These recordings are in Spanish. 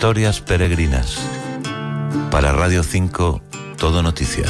Historias peregrinas. Para Radio 5, Todo Noticias.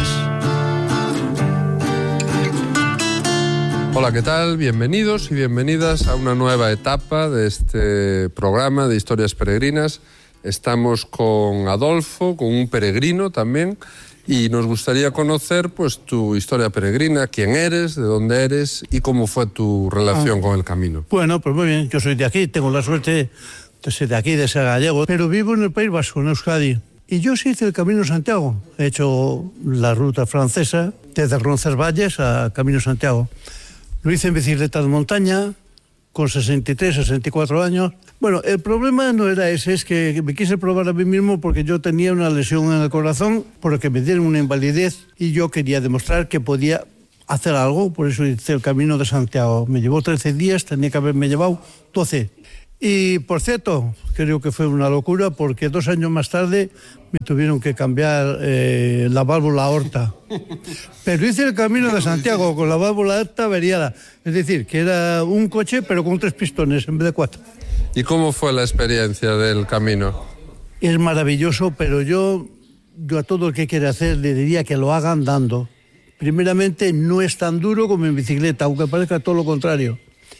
Hola, ¿qué tal? Bienvenidos y bienvenidas a una nueva etapa de este programa de Historias Peregrinas. Estamos con Adolfo, con un peregrino también, y nos gustaría conocer pues tu historia peregrina, quién eres, de dónde eres y cómo fue tu relación con el camino. Bueno, pues muy bien, yo soy de aquí, tengo la suerte de ser de aquí, de ser gallego, pero vivo en el País Vasco, en Euskadi. Y yo sí hice el Camino de Santiago, he hecho la ruta francesa desde Roncesvalles a Camino de Santiago. Lo hice en bicicleta de montaña, con 63, 64 años. Bueno, el problema no era ese, es que me quise probar a mí mismo porque yo tenía una lesión en el corazón, por lo que me dieron una invalidez y yo quería demostrar que podía hacer algo, por eso hice el Camino de Santiago. Me llevó 13 días, tenía que haberme llevado 12. Y, por cierto, creo que fue una locura porque 2 años más tarde me tuvieron que cambiar la válvula aorta. Pero hice el Camino de Santiago con la válvula aorta averiada. Es decir, que era un coche pero con 3 pistones en vez de 4. ¿Y cómo fue la experiencia del camino? Es maravilloso, pero yo a todo el que quiere hacer le diría que lo haga andando. Primeramente, no es tan duro como en bicicleta, aunque parezca todo lo contrario.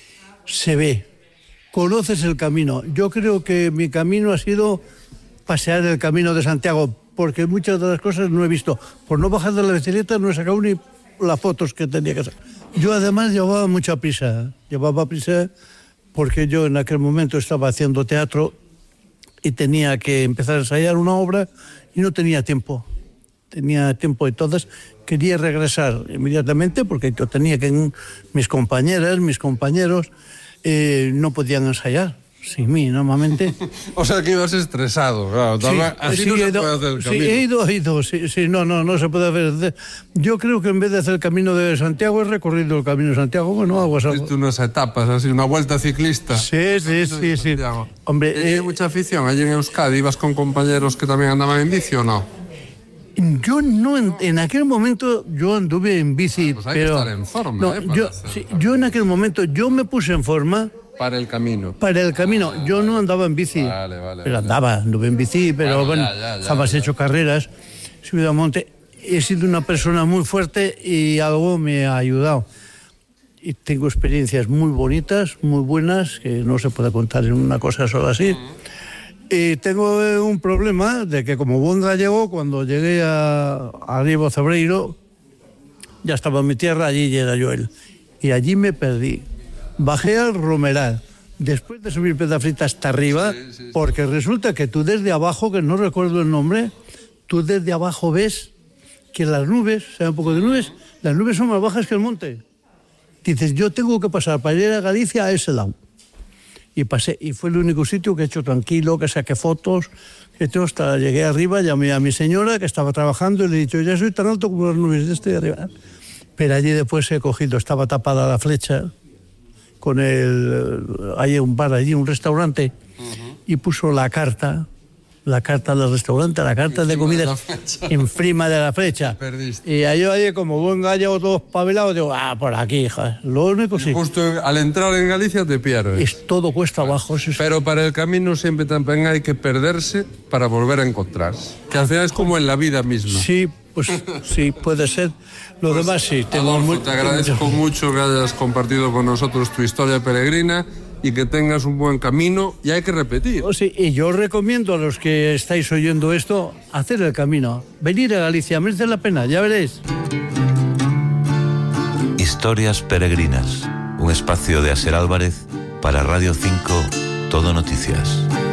Se ve. Conoces el camino. Yo creo que mi camino ha sido pasear el Camino de Santiago, porque muchas de las cosas no he visto. Por no bajar de la bicicleta no he sacado ni las fotos que tenía que hacer. Yo además llevaba mucha prisa. Llevaba prisa porque yo en aquel momento estaba haciendo teatro y tenía que empezar a ensayar una obra y no tenía tiempo. Tenía tiempo, entonces quería regresar inmediatamente porque yo tenía que mis compañeras, mis compañeros no podían ensayar sin mí, normalmente. O sea que ibas estresado, claro. Sí, así sí, no se puede hacer el camino. Sí, he ido, sí, no se puede hacer. Yo creo que en vez de hacer el Camino de Santiago, he recorrido el Camino de Santiago, bueno, algo así. Hiciste unas etapas, así, una vuelta ciclista. Sí. Hombre, ¿Hay mucha afición allí en Euskadi? ¿Ibas con compañeros que también andaban en bici o no? Yo no, en aquel momento yo anduve en bici, Pues hay pero que estar en forma, yo en aquel momento yo me puse en forma para el camino. Para el camino. Yo no andaba en bici. Vale. Pero anduve en bici, pero bueno, jamás he hecho carreras, subido a monte. He sido una persona muy fuerte y algo me ha ayudado. Y tengo experiencias muy bonitas, muy buenas, que no se puede contar en una cosa solo así. Y tengo un problema de que como buen gallego, cuando llegué a Ribo Cebreiro, ya estaba en mi tierra, allí era yo él. Y allí me perdí. Bajé al Romeral, después de subir Pedrafita hasta arriba, sí. Porque resulta que tú desde abajo, que no recuerdo el nombre, tú desde abajo ves que las nubes, ¿sabes un poco de nubes? Las nubes son más bajas que el monte. Dices, yo tengo que pasar para ir a Galicia a ese lado. Y pasé, y fue el único sitio que he hecho tranquilo, que saqué fotos, que todo hasta llegué arriba, llamé a mi señora que estaba trabajando y le he dicho, ya soy tan alto como las nubes, ya estoy arriba. Pero allí después he cogido, estaba tapada la flecha, hay un bar allí, un restaurante, y puso la carta del restaurante, la carta de comida encima de la flecha. Y yo allí como buen gallego todo espabilado, digo, por aquí, hija. Lo único sí. Justo al entrar en Galicia te pierdes. Es todo cuesta abajo. Pero para el camino siempre también hay que perderse para volver a encontrarse. Que al final es como en la vida misma. Sí, pues sí, puede ser. Lo demás sí. Adolfo, te agradezco mucho que hayas compartido con nosotros tu historia peregrina y que tengas un buen camino, y hay que repetir. Oh, sí, y yo recomiendo a los que estáis oyendo esto, hacer el camino. Venir a Galicia, merece la pena, ya veréis. Historias peregrinas, un espacio de Aser Álvarez para Radio 5, Todo Noticias.